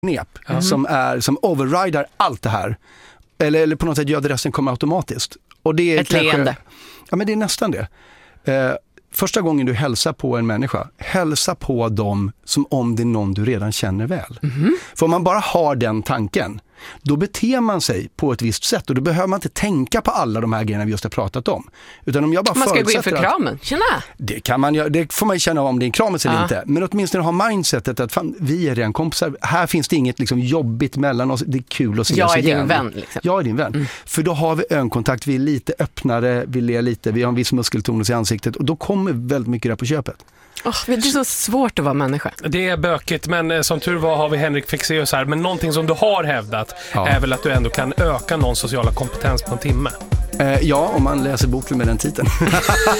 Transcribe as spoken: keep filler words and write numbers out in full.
knep mm. som, är, som overrider allt det här. Eller, eller på något sätt gör det resten komma automatiskt. Och det är ett kanske, leende. Ja, men det är nästan det. Eh, första gången du hälsar på en människa, hälsa på dem som om det är någon du redan känner väl. Mm. För om man bara har den tanken, då beter man sig på ett visst sätt och då behöver man inte tänka på alla de här grejerna vi just har pratat om. Utan om jag bara man ska gå in för kramen, känna. Det, kan man, det får man ju känna om det är en kramis eller ja. inte. Men åtminstone ha mindsetet att fan, vi är redan kompisar. Här finns det inget liksom, jobbigt mellan oss. Det är kul att se jag oss igen. Jag är din vän. Liksom. Jag är din vän. Mm. För då har vi ögonkontakt, vi är lite öppnare, vi ler lite, vi har en viss muskeltonus i ansiktet och då kommer väldigt mycket där på köpet. Oh, det är så svårt att vara människa. Det är bökigt, men som tur var har vi Henrik Fexeus här. Men någonting som du har hävdat ja. är väl att du ändå kan öka någons sociala kompetens på en timme. Eh, ja, om man läser boken med den titeln.